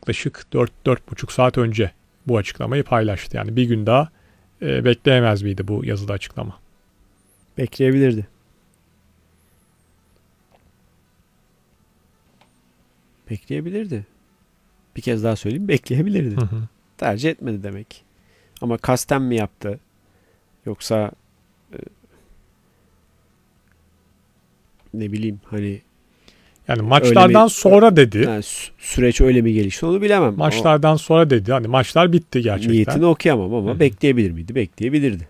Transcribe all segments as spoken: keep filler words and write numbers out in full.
yaklaşık dört dört buçuk saat önce bu açıklamayı paylaştı. Yani bir gün daha e, bekleyemez miydi bu yazılı açıklama? Bekleyebilirdi. Bekleyebilirdi. Bir kez daha söyleyeyim, bekleyebilirdi. Hı hı. Tercih etmedi demek. Ama kasten mi yaptı? Yoksa e, ne bileyim hani yani maçlardan mi, sonra dedi. Yani süreç öyle mi gelişti onu bilemem. Maçlardan o, sonra dedi. Hani maçlar bitti gerçekten. Niyetini okuyamam ama Hı-hı. bekleyebilir miydi? Bekleyebilirdi.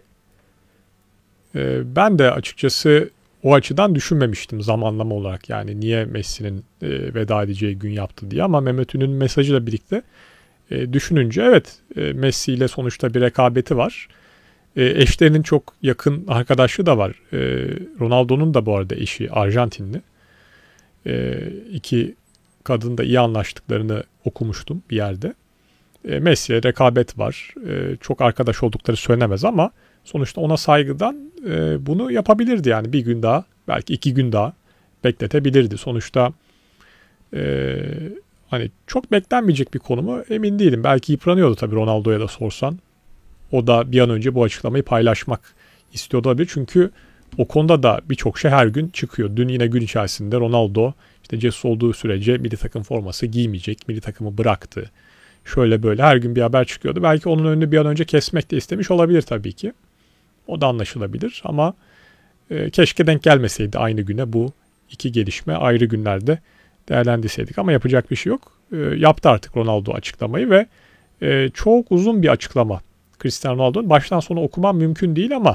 Ee, ben de açıkçası o açıdan düşünmemiştim zamanlama olarak. Yani niye Messi'nin e, veda edeceği gün yaptı diye. Ama Mehmet Ün'ün mesajıyla birlikte e, düşününce evet e, Messi ile sonuçta bir rekabeti var. E, eşlerinin çok yakın arkadaşlığı da var. E, Ronaldo'nun da bu arada eşi Arjantinli. E, iki kadın da iyi anlaştıklarını okumuştum bir yerde. E, Messi'ye rekabet var. E, çok arkadaş oldukları söylenemez ama sonuçta ona saygıdan e, bunu yapabilirdi yani bir gün daha belki iki gün daha bekletebilirdi. Sonuçta e, hani çok beklenmeyecek bir konu mu emin değilim. Belki yıpranıyordu tabii Ronaldo'ya da sorsan. O da bir an önce bu açıklamayı paylaşmak istiyordu olabilir. Çünkü o konuda da birçok şey her gün çıkıyor. Dün yine gün içerisinde Ronaldo işte Jesus olduğu sürece milli takım forması giymeyecek. Milli takımı bıraktı. Şöyle böyle her gün bir haber çıkıyordu. Belki onun önünü bir an önce kesmek de istemiş olabilir tabii ki. O da anlaşılabilir ama e, keşke denk gelmeseydi aynı güne bu iki gelişme ayrı günlerde değerlendirseydik. Ama yapacak bir şey yok. E, yaptı artık Ronaldo açıklamayı ve e, çok uzun bir açıklama. Cristiano Ronaldo'nun baştan sona okumam mümkün değil ama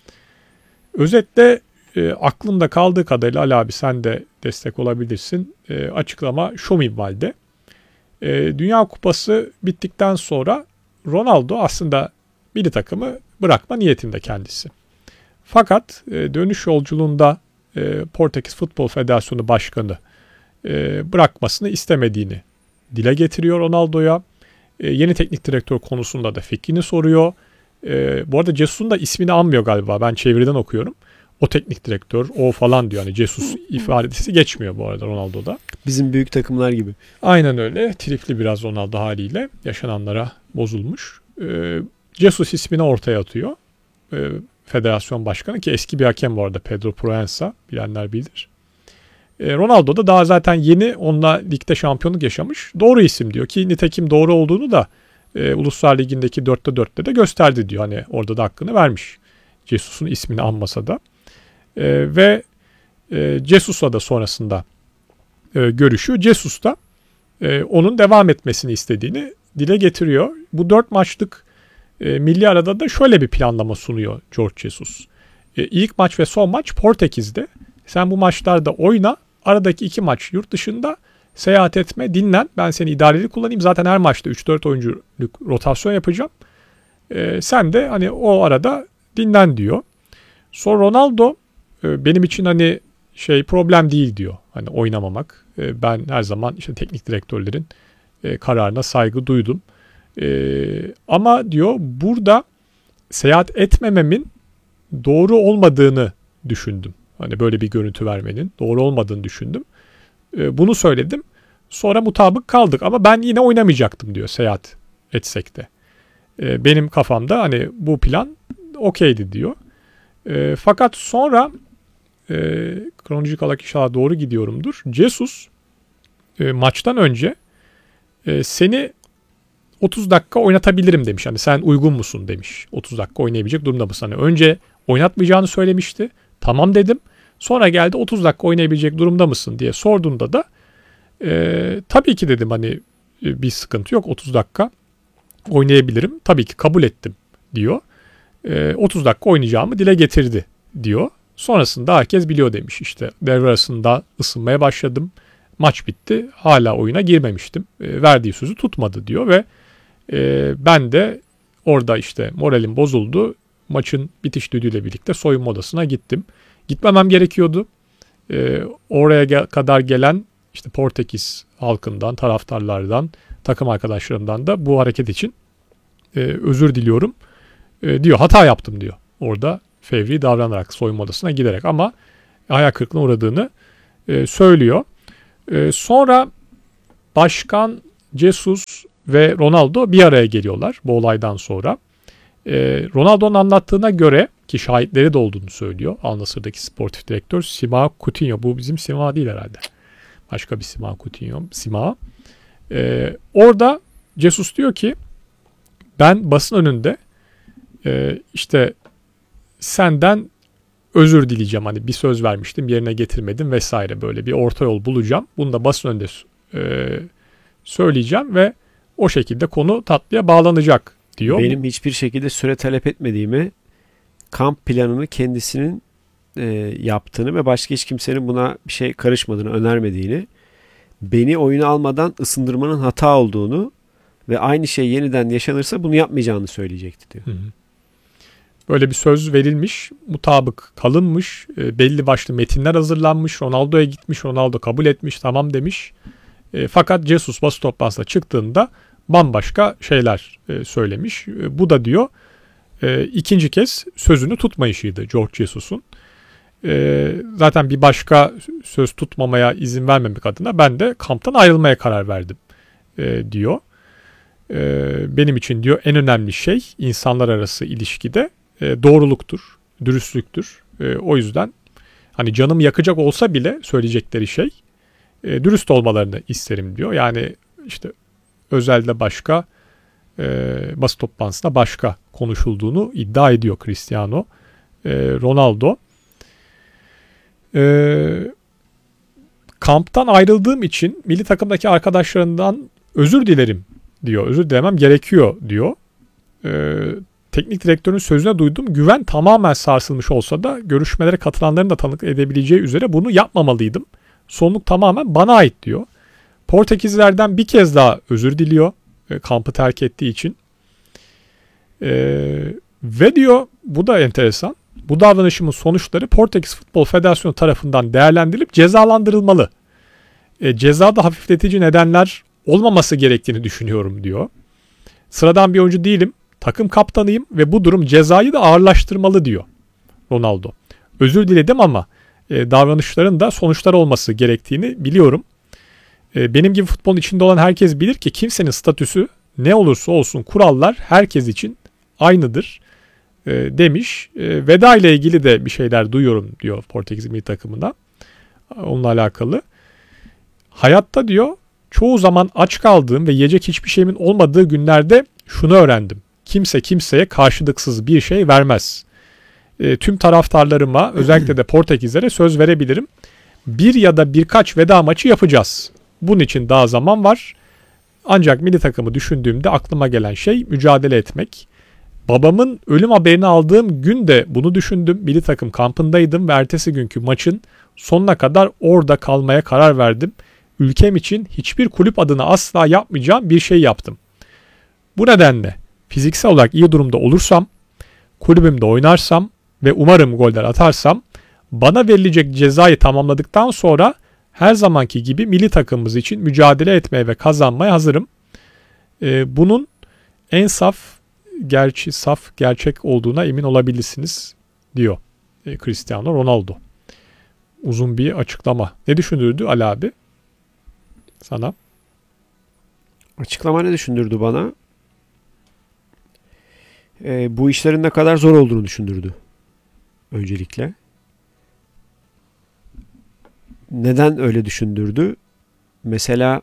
özetle e, aklımda kaldığı kadarıyla Ali abi sen de destek olabilirsin. E, açıklama şu minvalde. E, Dünya Kupası bittikten sonra Ronaldo aslında milli takımı bırakma niyetinde kendisi. Fakat e, dönüş yolculuğunda e, Portekiz Futbol Federasyonu Başkanı e, bırakmasını istemediğini dile getiriyor Ronaldo'ya. E, yeni teknik direktör konusunda da fikrini soruyor. E, bu arada Jesus'un da ismini anmıyor galiba. Ben çeviriden okuyorum. O teknik direktör, o falan diyor. Hani Jesus ifadesi geçmiyor bu arada Ronaldo'da. Bizim büyük takımlar gibi. Aynen öyle. Tripli biraz Ronaldo haliyle. Yaşananlara bozulmuş. E, Jesus ismini ortaya atıyor. E, federasyon başkanı ki eski bir hakem bu arada Pedro Proença. Bilenler bilir. E, Ronaldo da daha zaten yeni onunla ligde şampiyonluk yaşamış. Doğru isim diyor ki nitekim doğru olduğunu da e, Uluslar Ligi'ndeki dörtte dörtte de gösterdi diyor. Hani orada da hakkını vermiş. Jesus'un ismini anmasa da. E, ve e, Jesus'la da sonrasında e, görüşüyor. Jesus da e, onun devam etmesini istediğini dile getiriyor. Bu dört maçlık e, milli arada da şöyle bir planlama sunuyor Jorge Jesus. E, ilk maç ve son maç Portekiz'de. Sen bu maçlarda oyna. Aradaki iki maç yurt dışında seyahat etme, dinlen. Ben seni idareli kullanayım. Zaten her maçta üç dört oyunculuk rotasyon yapacağım. E, sen de hani o arada dinlen diyor. Sonra Ronaldo e, benim için hani şey problem değil diyor. Hani oynamamak. E, ben her zaman işte teknik direktörlerin e, kararına saygı duydum. E, ama diyor burada seyahat etmememin doğru olmadığını düşündüm. Hani böyle bir görüntü vermenin doğru olmadığını düşündüm. E, bunu söyledim. Sonra mutabık kaldık ama ben yine oynamayacaktım diyor seyahat etsek de. E, benim kafamda hani bu plan okeydi diyor. E, fakat sonra e, kronolojik olarak inşallah doğru gidiyorumdur. Jesus e, maçtan önce e, seni otuz dakika oynatabilirim demiş. Hani sen uygun musun demiş. otuz dakika oynayabilecek durumda mısın? Hani önce oynatmayacağını söylemişti. Tamam dedim. Sonra geldi otuz dakika oynayabilecek durumda mısın diye sorduğunda da e, tabii ki dedim hani e, bir sıkıntı yok otuz dakika oynayabilirim. Tabii ki kabul ettim diyor. E, otuz dakika oynayacağımı dile getirdi diyor. Sonrasında herkes biliyor demiş işte devre arasında ısınmaya başladım. Maç bitti hala oyuna girmemiştim. E, verdiği sözü tutmadı diyor ve e, ben de orada işte moralim bozuldu. Maçın bitiş düdüğüyle birlikte soyunma odasına gittim. Gitmemem gerekiyordu. Ee, oraya ge- kadar gelen işte Portekiz halkından, taraftarlardan, takım arkadaşlarımdan da bu hareket için e, özür diliyorum e, diyor. Hata yaptım diyor. Orada fevri davranarak soyunma odasına giderek ama hayal kırıklığına uğradığını e, söylüyor. E, sonra başkan Jesus ve Ronaldo bir araya geliyorlar bu olaydan sonra. Ee, Ronaldo'nun anlattığına göre ki şahitleri de olduğunu söylüyor. Al Nassr'daki sportif direktör Sima Coutinho. Bu bizim Sima değil herhalde. Başka bir Sima Coutinho. Sima. Ee, orada Jesus diyor ki ben basın önünde e, işte senden özür dileyeceğim. Hani bir söz vermiştim yerine getirmedim vesaire, böyle bir orta yol bulacağım. Bunu da basın önünde e, söyleyeceğim ve o şekilde konu tatlıya bağlanacak diyor. Benim hiçbir şekilde süre talep etmediğimi, kamp planını kendisinin e, yaptığını ve başka hiç kimsenin buna bir şey karışmadığını, önermediğini, beni oyuna almadan ısındırmanın hata olduğunu ve aynı şey yeniden yaşanırsa bunu yapmayacağını söyleyecekti diyor. Hı hı. Böyle bir söz verilmiş, mutabık kalınmış, e, belli başlı metinler hazırlanmış, Ronaldo'ya gitmiş, Ronaldo kabul etmiş, tamam demiş. E, fakat Jesus basın toplantısına çıktığında bambaşka şeyler e, söylemiş. E, bu da diyor e, ikinci kez sözünü tutmayışıydı George Jesus'un. E, zaten bir başka söz tutmamaya izin vermemek adına ben de kamptan ayrılmaya karar verdim e, diyor. E, benim için diyor en önemli şey insanlar arası ilişkide e, doğruluktur, dürüstlüktür. E, o yüzden hani canım yakacak olsa bile söyleyecekleri şey e, dürüst olmalarını isterim diyor. Yani işte özelde başka, e, basın toplantısında başka konuşulduğunu iddia ediyor Cristiano e, Ronaldo. E, kamptan ayrıldığım için milli takımdaki arkadaşlarından özür dilerim diyor. Özür dilemem gerekiyor diyor. E, teknik direktörün sözüne duyduğum güven tamamen sarsılmış olsa da görüşmelere katılanların da tanıklık edebileceği üzere bunu yapmamalıydım. Sorumluluk tamamen bana ait diyor. Portekizlerden bir kez daha özür diliyor e, kampı terk ettiği için. E, ve diyor bu da enteresan. Bu davranışımın sonuçları Portekiz Futbol Federasyonu tarafından değerlendirilip cezalandırılmalı. E, cezada hafifletici nedenler olmaması gerektiğini düşünüyorum diyor. Sıradan bir oyuncu değilim. Takım kaptanıyım ve bu durum cezayı da ağırlaştırmalı diyor Ronaldo. Özür diledim ama e, davranışların da sonuçlar olması gerektiğini biliyorum. E, benim gibi futbolun içinde olan herkes bilir ki kimsenin statüsü ne olursa olsun kurallar herkes için aynıdır e, demiş. E, veda ile ilgili de bir şeyler duyuyorum diyor Portekiz milli takımına. Onunla alakalı. Hayatta diyor çoğu zaman aç kaldığım ve yiyecek hiçbir şeyimin olmadığı günlerde şunu öğrendim. Kimse kimseye karşılıksız bir şey vermez. E, tüm taraftarlarıma özellikle de Portekizlere söz verebilirim. Bir ya da birkaç veda maçı yapacağız. Bunun için daha zaman var. Ancak milli takımı düşündüğümde aklıma gelen şey mücadele etmek. Babamın ölüm haberini aldığım gün de bunu düşündüm. Milli takım kampındaydım ve ertesi günkü maçın sonuna kadar orada kalmaya karar verdim. Ülkem için hiçbir kulüp adına asla yapmayacağım bir şey yaptım. Bu nedenle fiziksel olarak iyi durumda olursam, kulübümde oynarsam ve umarım goller atarsam, bana verilecek cezayı tamamladıktan sonra her zamanki gibi milli takımımız için mücadele etmeye ve kazanmaya hazırım. Ee, bunun en saf, gerçi saf, gerçek olduğuna emin olabilirsiniz diyor e, Cristiano Ronaldo. Uzun bir açıklama. Ne düşündürdü Ali abi sana? Açıklama ne düşündürdü bana? Ee, bu işlerin ne kadar zor olduğunu düşündürdü. Öncelikle. Neden öyle düşündürdü? Mesela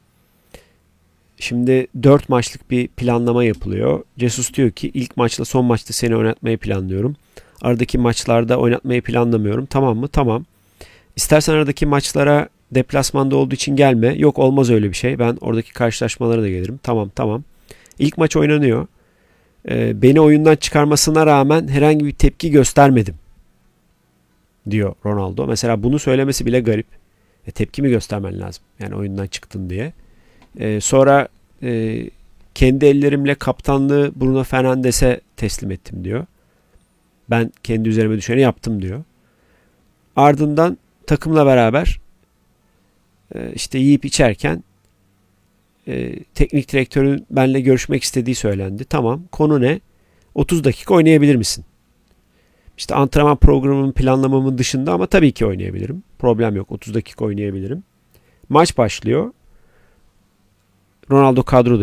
şimdi dört maçlık bir planlama yapılıyor. Jesus diyor ki ilk maçla son maçta seni oynatmayı planlıyorum. Aradaki maçlarda oynatmayı planlamıyorum. Tamam mı? Tamam. İstersen aradaki maçlara deplasmanda olduğu için gelme. Yok, olmaz öyle bir şey. Ben oradaki karşılaşmalara da gelirim. Tamam tamam. İlk maç oynanıyor. Ee, beni oyundan çıkarmasına rağmen herhangi bir tepki göstermedim diyor Ronaldo. Mesela bunu söylemesi bile garip. E, tepki mi göstermen lazım? Yani oyundan çıktın diye. E, sonra e, kendi ellerimle kaptanlığı Bruno Fernandes'e teslim ettim diyor. Ben kendi üzerime düşeni yaptım diyor. Ardından takımla beraber e, işte yiyip içerken e, teknik direktörün benimle görüşmek istediği söylendi. Tamam, konu ne? otuz dakika oynayabilir misin? İşte antrenman programımın planlamamın dışında ama tabii ki oynayabilirim. Problem yok. otuz dakika oynayabilirim. Maç başlıyor. Ronaldo kadroda